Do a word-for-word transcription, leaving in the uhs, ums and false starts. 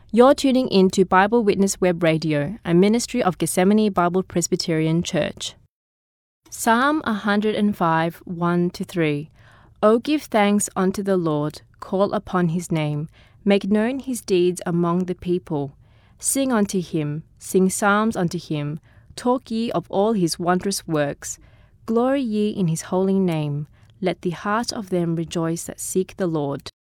You're tuning in to Bible Witness Web Radio, a ministry of Gethsemane Bible Presbyterian Church. Psalm one hundred five, one to three. O give thanks unto the Lord, call upon his name, make known his deeds among the people. Sing unto him, sing psalms unto him, talk ye of all his wondrous works. Glory ye in his holy name, let the heart of them rejoice that seek the Lord.